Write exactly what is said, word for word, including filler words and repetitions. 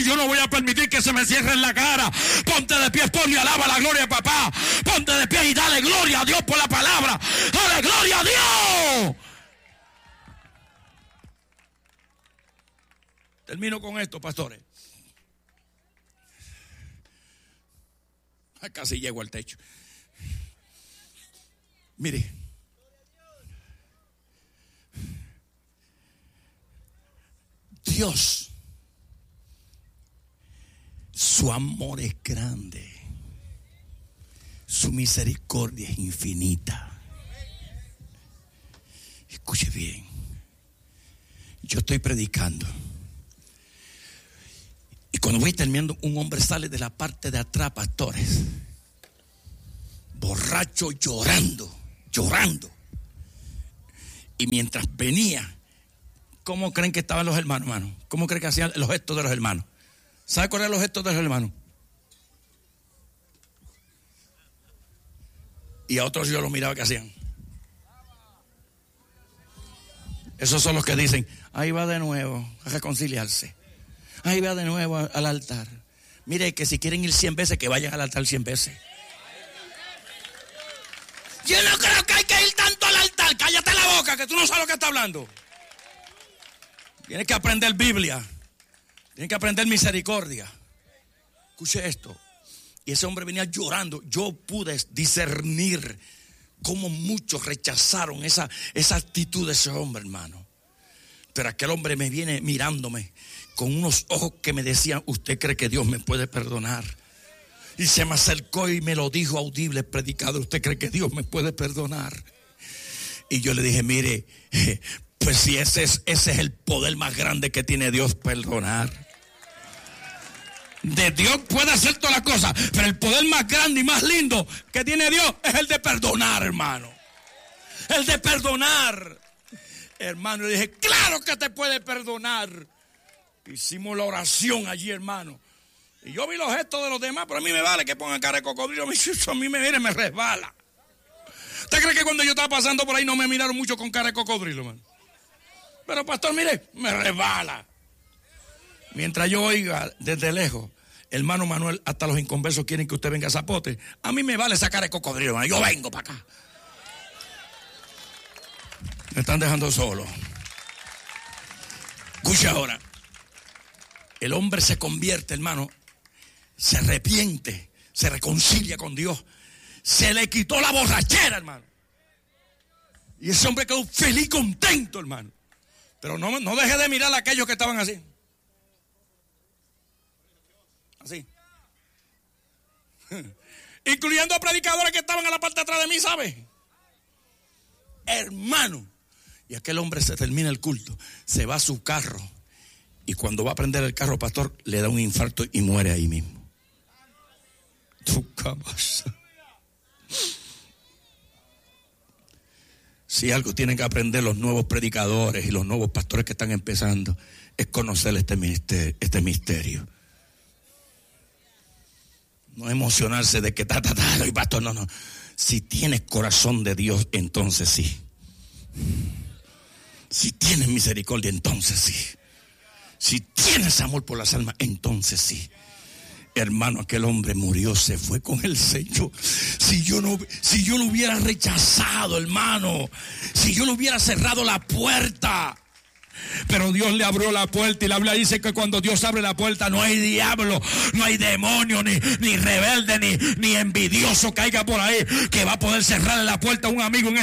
Yo no voy a permitir que se me cierre en la cara. Ponte de pie, ponle alaba la gloria a papá. Ponte de pie y dale gloria a Dios por la palabra. Dale gloria a Dios. Termino con esto, pastores. Casi llego al techo. Mire. Dios, su amor es grande, su misericordia es infinita. Escuche bien, yo estoy predicando y cuando voy terminando, un hombre sale de la parte de atrás, pastores, borracho, llorando, llorando. Y mientras venía, ¿cómo creen que estaban los hermanos, hermano? ¿Cómo creen que hacían los gestos de los hermanos? ¿Sabe cuáles eran los gestos de los hermanos? Y a otros yo los miraba que hacían. Esos son los que dicen, ahí va de nuevo a reconciliarse. Ahí va de nuevo al altar. Mire que si quieren ir cien veces, que vayan al altar cien veces. Yo no creo que hay que ir tanto al altar. Cállate la boca, que tú no sabes lo que está hablando. Tienes que aprender Biblia. Tienes que aprender misericordia. Escuche esto. Y ese hombre venía llorando. Yo pude discernir cómo muchos rechazaron esa, esa actitud de ese hombre, hermano. Pero aquel hombre me viene mirándome con unos ojos que me decían, ¿usted cree que Dios me puede perdonar? Y se me acercó y me lo dijo audible, predicador, ¿usted cree que Dios me puede perdonar? Y yo le dije, mire, pues si ese es, ese es el poder más grande que tiene Dios, perdonar. De Dios puede hacer todas las cosas, pero el poder más grande y más lindo que tiene Dios es el de perdonar, hermano. El de perdonar. Hermano, le dije, claro que te puede perdonar. Hicimos la oración allí, hermano. Y yo vi los gestos de los demás, pero a mí me vale que pongan cara de cocodrilo. A mí me viene, me resbala. ¿Usted cree que cuando yo estaba pasando por ahí no me miraron mucho con cara de cocodrilo, hermano? Pero pastor, mire, me resbala. Mientras yo oiga desde lejos, hermano Manuel, hasta los inconversos quieren que usted venga a Zapote. A mí me vale esa cara de cocodrilo, hermano. Yo vengo para acá. Me están dejando solo. Escucha ahora. El hombre se convierte, hermano. Se arrepiente. Se reconcilia con Dios. Se le quitó la borrachera, hermano. Y ese hombre quedó feliz y contento, hermano. Pero no, no deje de mirar a aquellos que estaban así. Así. Incluyendo a predicadores que estaban a la parte de atrás de mí, ¿sabe? Hermano. Y aquel hombre se termina el culto. Se va a su carro. Y cuando va a prender el carro, pastor, le da un infarto y muere ahí mismo. Tu cabeza. Si algo tienen que aprender los nuevos predicadores y los nuevos pastores que están empezando, es conocer este misterio. Este misterio. No emocionarse de que ta, ta, ta, y pastor, no, no. Si tienes corazón de Dios, entonces sí. Si tienes misericordia, entonces sí. Si tienes amor por las almas, entonces sí. Hermano, aquel hombre murió, se fue con el Señor. Si yo no, si yo lo hubiera rechazado, hermano, si yo le hubiera cerrado la puerta, pero Dios le abrió la puerta. Y la Biblia dice que cuando Dios abre la puerta no hay diablo, no hay demonio, ni, ni rebelde, ni, ni envidioso caiga por ahí que va a poder cerrarle la puerta a un amigo en